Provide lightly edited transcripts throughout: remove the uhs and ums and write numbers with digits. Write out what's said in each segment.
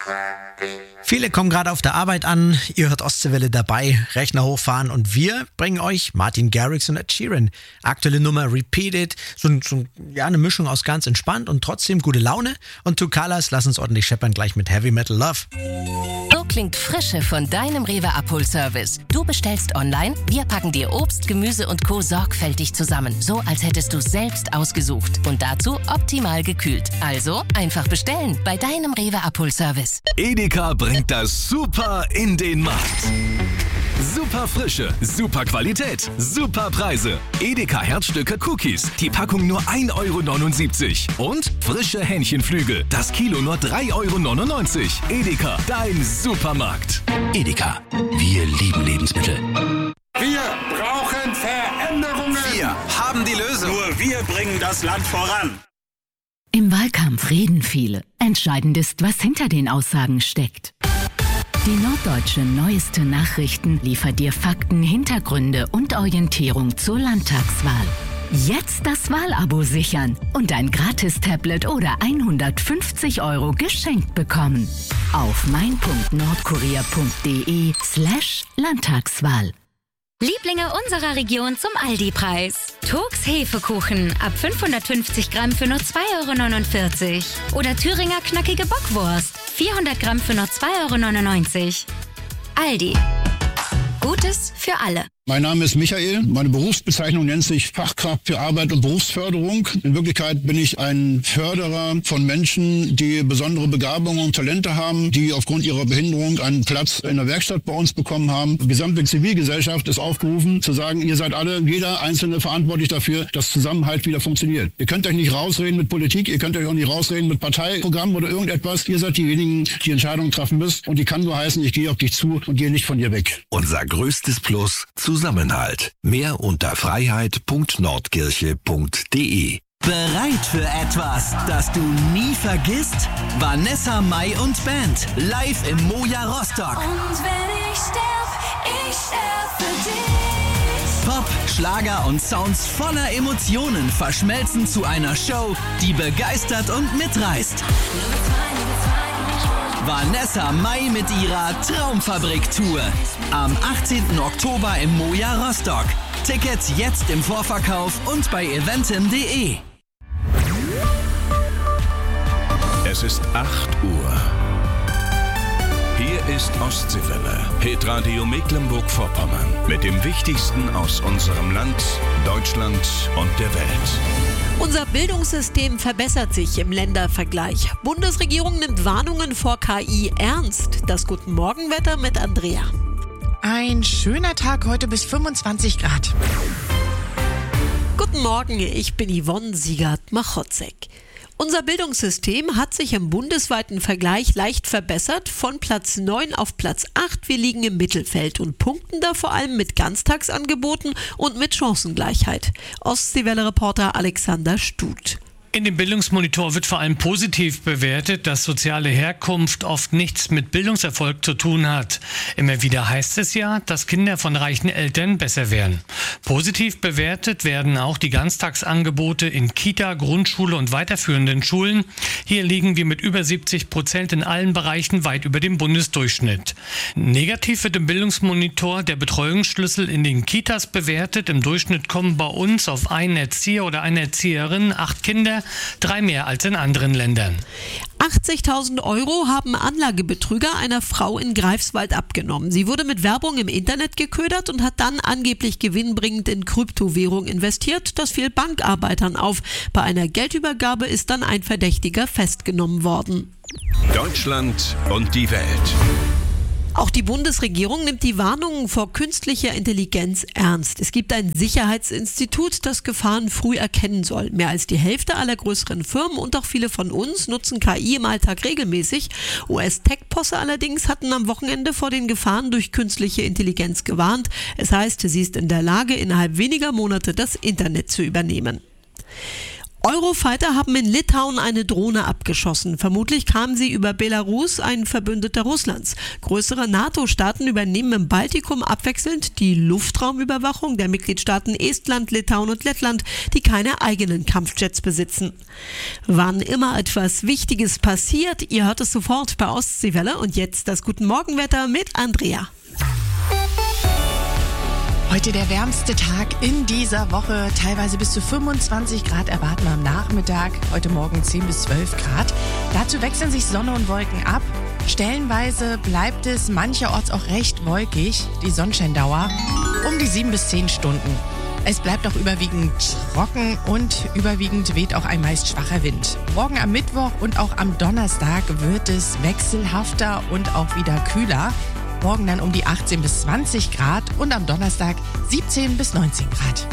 Viele kommen gerade auf der Arbeit an, ihr hört Ostseewelle dabei, Rechner hochfahren und wir bringen euch Martin Garrix und Ed Sheeran. Aktuelle Nummer Repeat It, eine Mischung aus ganz entspannt und trotzdem gute Laune. Und Two Colors lassen uns ordentlich scheppern gleich mit Heavy Metal Love. So klingt Frische von deinem Rewe-Abholservice. Du bestellst online, wir packen dir Obst, Gemüse und Co. sorgfältig zusammen, so als hättest du selbst ausgesucht. Und dazu optimal gekühlt. Also einfach bestellen bei deinem Rewe-Abholservice. Edeka bringt das Super in den Markt. Super Frische, super Qualität, super Preise. Edeka Herzstücke Cookies, die Packung nur 1,79 € und frische Hähnchenflügel, das Kilo nur 3,99 €. Edeka, dein Supermarkt. Edeka, wir lieben Lebensmittel. Wir brauchen Veränderungen. Wir haben die Lösung. Nur wir bringen das Land voran. Im Wahlkampf reden viele. Entscheidend ist, was hinter den Aussagen steckt. Die Norddeutsche Neueste Nachrichten liefert dir Fakten, Hintergründe und Orientierung zur Landtagswahl. Jetzt das Wahlabo sichern und ein Gratis-Tablet oder 150 € geschenkt bekommen. Auf mein.nordkorea.de/Landtagswahl. Lieblinge unserer Region zum Aldi-Preis. Turks Hefekuchen ab 550 Gramm für nur 2,49 € oder Thüringer knackige Bockwurst 400 Gramm für nur 2,99 €. Aldi. Gutes für alle. Mein Name ist Michael. Meine Berufsbezeichnung nennt sich Fachkraft für Arbeit und Berufsförderung. In Wirklichkeit bin ich ein Förderer von Menschen, die besondere Begabungen und Talente haben, die aufgrund ihrer Behinderung einen Platz in der Werkstatt bei uns bekommen haben. Die gesamte Zivilgesellschaft ist aufgerufen, zu sagen, ihr seid alle, jeder Einzelne verantwortlich dafür, dass Zusammenhalt wieder funktioniert. Ihr könnt euch nicht rausreden mit Politik, ihr könnt euch auch nicht rausreden mit Parteiprogrammen oder irgendetwas. Ihr seid diejenigen, die Entscheidungen treffen müsst. Und die kann nur heißen, ich gehe auf dich zu und gehe nicht von dir weg. Unser größtes Plus: Zusammenhalt. Mehr unter freiheit.nordkirche.de. Bereit für etwas, das du nie vergisst? Vanessa Mai und Band live im Moja Rostock. Und wenn ich sterb für dich. Pop, Schlager und Sounds voller Emotionen verschmelzen zu einer Show, die begeistert und mitreißt. Vanessa Mai mit ihrer Traumfabrik-Tour. Am 18. Oktober im Moja Rostock. Tickets jetzt im Vorverkauf und bei eventim.de. Es ist 8 Uhr. Hier ist Ostseewelle, Hitradio Mecklenburg-Vorpommern. Mit dem Wichtigsten aus unserem Land, Deutschland und der Welt. Unser Bildungssystem verbessert sich im Ländervergleich. Bundesregierung nimmt Warnungen vor KI ernst. Das Guten Morgenwetter mit Andrea. Ein schöner Tag heute bis 25 Grad. Guten Morgen, ich bin Yvonne Siegert-Machotzek. Unser Bildungssystem hat sich im bundesweiten Vergleich leicht verbessert, von Platz 9 auf Platz 8. Wir liegen im Mittelfeld und punkten da vor allem mit Ganztagsangeboten und mit Chancengleichheit. Ostseewelle-Reporter Alexander Stuth. In dem Bildungsmonitor wird vor allem positiv bewertet, dass soziale Herkunft oft nichts mit Bildungserfolg zu tun hat. Immer wieder heißt es ja, dass Kinder von reichen Eltern besser wären. Positiv bewertet werden auch die Ganztagsangebote in Kita, Grundschule und weiterführenden Schulen. Hier liegen wir mit über 70% in allen Bereichen weit über dem Bundesdurchschnitt. Negativ wird im Bildungsmonitor der Betreuungsschlüssel in den Kitas bewertet. Im Durchschnitt kommen bei uns auf einen Erzieher oder eine Erzieherin 8 Kinder, 3 mehr als in anderen Ländern. 80.000 € haben Anlagebetrüger einer Frau in Greifswald abgenommen. Sie wurde mit Werbung im Internet geködert und hat dann angeblich gewinnbringend in Kryptowährung investiert. Das fiel Bankarbeitern auf. Bei einer Geldübergabe ist dann ein Verdächtiger festgenommen worden. Deutschland und die Welt. Auch die Bundesregierung nimmt die Warnungen vor künstlicher Intelligenz ernst. Es gibt ein Sicherheitsinstitut, das Gefahren früh erkennen soll. Mehr als die Hälfte aller größeren Firmen und auch viele von uns nutzen KI im Alltag regelmäßig. US-Tech-Posse allerdings hatten am Wochenende vor den Gefahren durch künstliche Intelligenz gewarnt. Es heißt, sie ist in der Lage, innerhalb weniger Monate das Internet zu übernehmen. Eurofighter haben in Litauen eine Drohne abgeschossen. Vermutlich kamen sie über Belarus, ein Verbündeter Russlands. Größere NATO-Staaten übernehmen im Baltikum abwechselnd die Luftraumüberwachung der Mitgliedstaaten Estland, Litauen und Lettland, die keine eigenen Kampfjets besitzen. Wann immer etwas Wichtiges passiert, ihr hört es sofort bei Ostseewelle. Und jetzt das Guten Morgenwetter mit Andrea. Heute der wärmste Tag in dieser Woche. Teilweise bis zu 25 Grad erwarten wir am Nachmittag. Heute Morgen 10 bis 12 Grad. Dazu wechseln sich Sonne und Wolken ab. Stellenweise bleibt es mancherorts auch recht wolkig. Die Sonnenscheindauer um die 7 bis 10 Stunden. Es bleibt auch überwiegend trocken und überwiegend weht auch ein meist schwacher Wind. Morgen am Mittwoch und auch am Donnerstag wird es wechselhafter und auch wieder kühler. Morgen dann um die 18 bis 20 Grad und am Donnerstag 17 bis 19 Grad.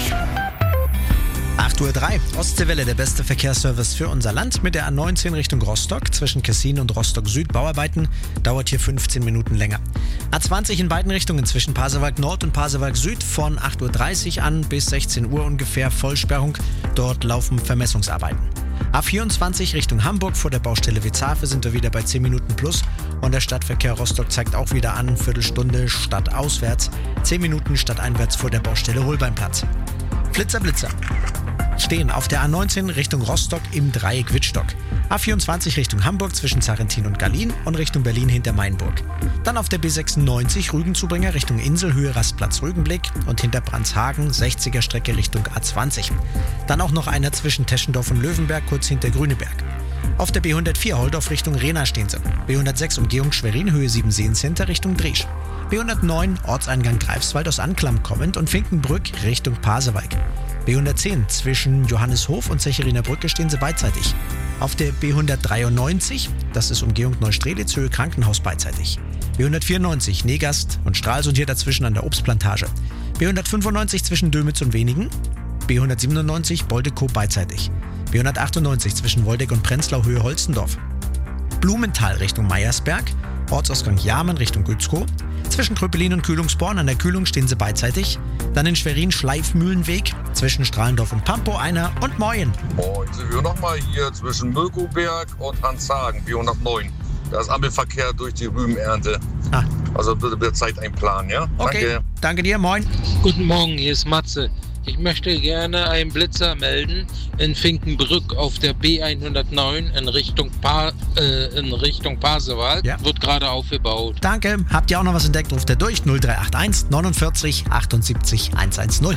8:03 Uhr, Ostseewelle, der beste Verkehrsservice für unser Land mit der A19 Richtung Rostock zwischen Kessin und Rostock Süd. Bauarbeiten dauert hier 15 Minuten länger. A20 in beiden Richtungen zwischen Pasewalk Nord und Pasewalk Süd von 8:30 Uhr an bis 16 Uhr ungefähr Vollsperrung. Dort laufen Vermessungsarbeiten. A24 Richtung Hamburg vor der Baustelle Witzhafe sind wir wieder bei 10 Minuten plus und der Stadtverkehr Rostock zeigt auch wieder an, Viertelstunde stadtauswärts, 10 Minuten stadteinwärts vor der Baustelle Holbeinplatz. Flitzer stehen auf der A19 Richtung Rostock im Dreieck Wittstock. A24 Richtung Hamburg zwischen Zarentin und Gallien und Richtung Berlin hinter Mainburg. Dann auf der B96 Rügenzubringer Richtung Insel, Höhe Rastplatz Rügenblick und hinter Brandshagen 60er Strecke Richtung A20. Dann auch noch einer zwischen Teschendorf und Löwenberg kurz hinter Grüneberg. Auf der B104 Holdorf Richtung Rena stehen sie. B106 Umgehung Schwerin, Höhe 7 Seencenter Richtung Driesch. B109 Ortseingang Greifswald aus Anklam kommend und Finkenbrück Richtung Pasewalk. B110 zwischen Johanneshof und Zechiriner Brücke stehen sie beidseitig. Auf der B193, das ist Umgehung Neustrelitz, Höhe Krankenhaus beidseitig. B194 Negast und Stralsund hier dazwischen an der Obstplantage. B195 zwischen Dömitz und Wenigen. B197 Boldekow beidseitig. B198 zwischen Woldeck und Prenzlau, Höhe Holstendorf. Blumenthal Richtung Meiersberg. Ortsausgang Jarmen Richtung Gützkow. Zwischen Tröpelin und Kühlungsborn an der Kühlung stehen sie beidseitig. Dann in Schwerin Schleifmühlenweg zwischen Strahlendorf und Pampow einer und Moin. Moin, sind wir nochmal hier zwischen Möckoberg und Hanshagen, B109. Da ist Ampelverkehr durch die Rübenernte. Also bitte wird Zeit einplanen, ja? Okay, danke dir, moin. Guten Morgen, hier ist Matze. Ich möchte gerne einen Blitzer melden in Finkenbrück auf der B109 in Richtung Pasewalk. Ja. Wird gerade aufgebaut. Danke. Habt ihr auch noch was entdeckt? Ruft ihr durch 0381 49 78 110.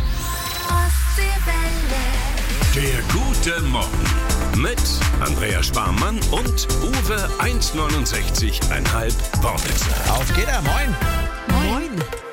Der gute Morgen mit Andrea Sparmann und Uwe 1,69,5 Wortwitzer. Auf geht er, moin. Moin.